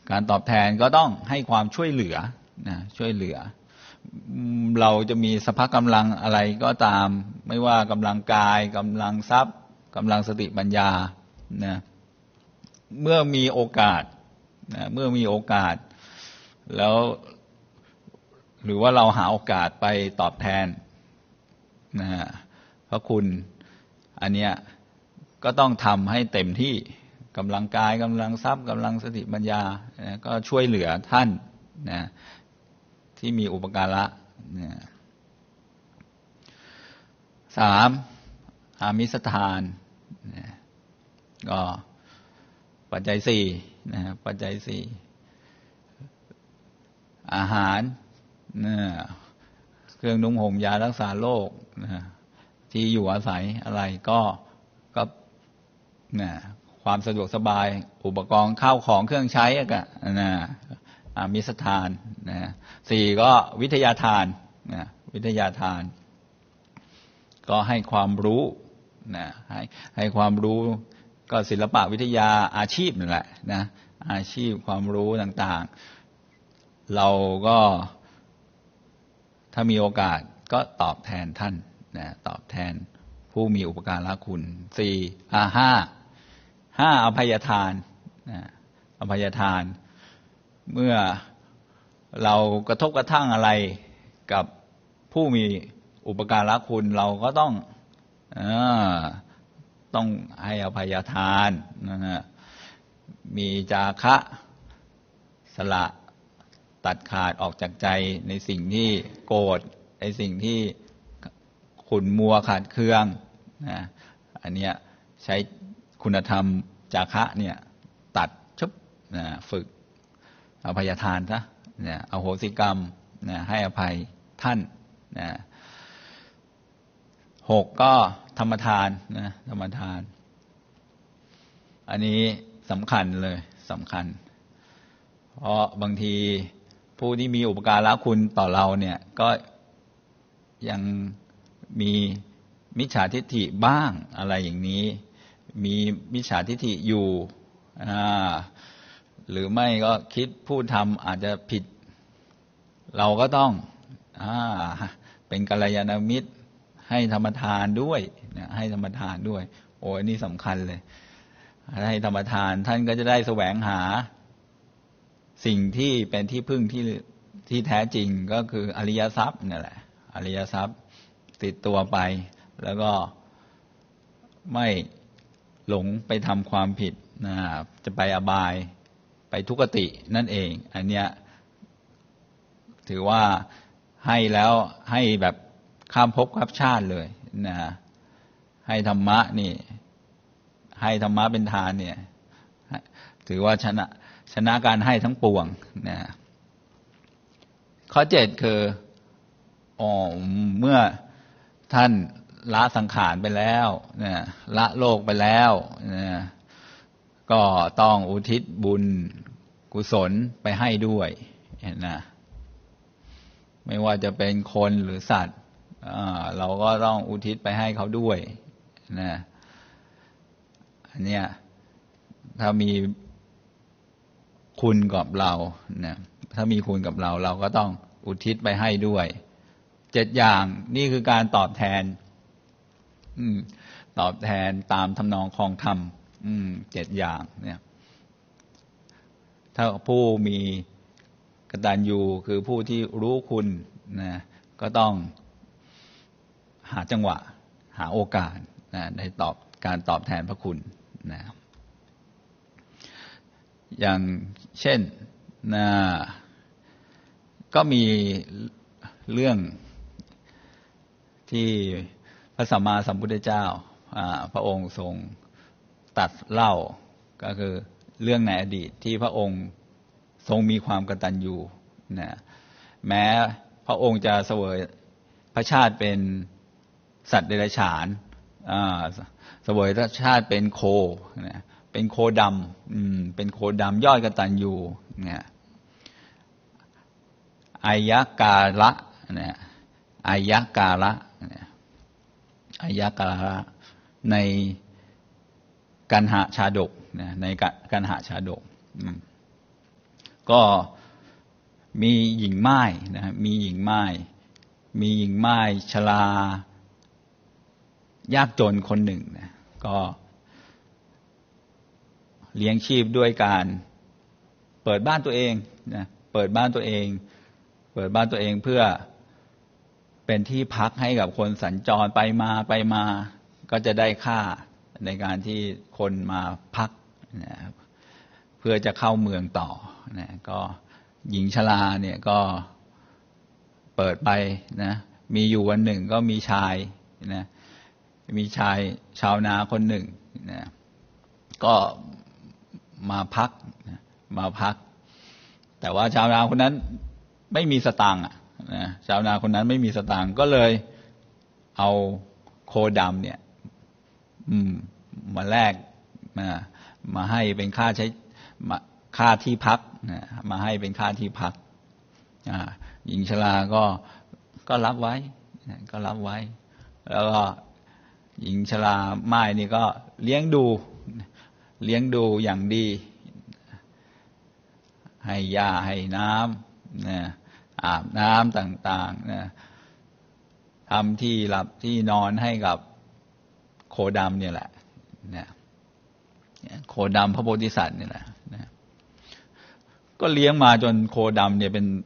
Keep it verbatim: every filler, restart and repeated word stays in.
การตอบแทนก็ต้องให้ความช่วยเหลือนะช่วยเหลือเราจะมีสภาพกำลังอะไรก็ตามไม่ว่ากำลังกายกำลังทรัพย์กำลังสติปัญญานะเมื่อมีโอกาสนะเมื่อมีโอกาสแล้วหรือว่าเราหาโอกาสไปตอบแทนนะพระคุณอันเนี้ยก็ต้องทำให้เต็มที่กำลังกายกำลังทรัพย์กำลังสติปัญญานะก็ช่วยเหลือท่านนะที่มีอุปการะนะสามอามิสทานนะก็ปัจจัยสี่นะปัจจัยสี่อาหารนะเครื่องนุ่งห่มยารักษาโรคนะที่อยู่อาศัยอะไรก็ก็นะความสะดวกสบายอุปกรณ์ข้าวของเครื่องใช้ก็นะอามิสทานนะสี่ก็วิทยาทานนะวิทยาทานก็ให้ความรู้นะให้ให้ความรู้ก็ศิลปะวิทยาอาชีพนั่นแหละนะอาชีพความรู้ต่างๆเราก็ถ้ามีโอกาสก็ตอบแทนท่านนะตอบแทนผู้มีอุปการะคุณสี่อ่าห้าห้าอภัยทานนะอภัยทานเมื่อเรากระทบกระทั่งอะไรกับผู้มีอุปการะคุณเราก็ต้องเอ่อต้องให้อภัยทานนะฮะมีจาคะสละตัดขาดออกจากใจในสิ่งที่โกรธในสิ่งที่ขุ่นมัวขาดเคืองนะอันเนี้ยใช้คุณธรรมจาคะเนี่ยตัดชุบนะฝึกอภัยทานซะเนี่ยอโหสิกรรมนะให้อภัยท่านนะหกก็ธรรมทานนะธรรมทานอันนี้สำคัญเลยสำคัญเพราะบางทีผู้ที่มีอุปการะคุณต่อเราเนี่ยก็ยังมีมิจฉาทิฏฐิบ้างอะไรอย่างนี้มีมิจฉาทิฏฐิอยู่อ่าหรือไม่ก็คิดพูดทำอาจจะผิดเราก็ต้องอ่าเป็นกัลยาณมิตรให้ธรรมทานด้วยนะให้ธรรมทานด้วยโอ้ยนี่สำคัญเลยให้ธรรมทานท่านก็จะได้แสวงหาสิ่งที่เป็นที่พึ่งที่ที่แท้จริงก็คืออริยทรัพย์นี่แหละอริยทรัพย์ติดตัวไปแล้วก็ไม่หลงไปทำความผิดนะจะไปอบายไปทุกขตินั่นเองอันเนี้ยถือว่าให้แล้วให้แบบข้ามภพข้ามชาติเลยนะให้ธรรมะนี่ให้ธรรมะเป็นทานเนี่ยถือว่าชนะชนะการให้ทั้งปวงนะข้อเจ็ดคืออ๋อเมื่อท่านละสังขารไปแล้วนะละโลกไปแล้วนะก็ต้องอุทิศบุญกุศลไปให้ด้วยนะไม่ว่าจะเป็นคนหรือสัตว์เราก็ต้องอุทิศไปให้เขาด้วยนะอันเนี้ยถ้ามีคุณกับเรานะถ้ามีคุณกับเราเราก็ต้องอุทิศไปให้ด้วยเจ็ดอย่างนี่คือการตอบแทนอืมตอบแทนตามทำนองครองธรรมอืมเจ็ดอย่างเนี่ยถ้าผู้มีกตัญญูคือผู้ที่รู้คุณนะก็ต้องหาจังหวะหาโอกาสนะในตอบการตอบแทนพระคุณนะอย่างเช่นนะก็มีเรื่องที่พระสัมมาสัมพุทธเจ้าพระองค์ทรงตรัสเล่าก็คือเรื่องในอดีตที่พระองค์ทรงมีความกตัญญูนะแม้พระองค์จะเสวยพระชาติเป็นสัตว์เดรัจฉานเสวยพระชาติเป็นโคนะเป็นโคดำเป็นโคดำยอดกตัญญูเนี่ยอายะกาละเนี่ยอายะกาละเนี่ยอายะกาละในกันหชาดกนะในกันหชาดกก็มีหญิงม่ายนะมีหญิงม่ายมีหญิงม่ายชรายากจนคนหนึ่งนะก็เลี้ยงชีพด้วยการเปิดบ้านตัวเองนะเปิดบ้านตัวเองเปิดบ้านตัวเองเพื่อเป็นที่พักให้กับคนสัญจรไปมาไปมาก็จะได้ค่าในการที่คนมาพักนะเพื่อจะเข้าเมืองต่อนะก็หญิงชราเนี่ยก็เปิดไปนะมีอยู่วันหนึ่งก็มีชายนะมีชายชาวนาคนหนึ่งนะก็มาพักนะมาพักแต่ว่าชาวนาคนนั้นไม่มีสตางค์อ่ะนะชาวนาคนนั้นไม่มีสตางค์ก็เลยเอาโคดำเนี่ยอืมมาแลกมามาให้เป็นค่าใช้มาค่าที่พักนะมาให้เป็นค่าที่พักอ่าหญิงชราก็ก็รับไว้นะก็รับไว้แล้วก็หญิงชราม่ายนี่ก็เลี้ยงดูเลี้ยงดูอย่างดีให้ยาให้น้ำนะอาบน้ำต่างๆนะทำที่หลับที่นอนให้กับโคดำเนี่ยแหละนะโคดำพระโพธิสัตว์เนี่ยแหละนะก็เลี้ยงมาจนโคดำเนี่ยเป็น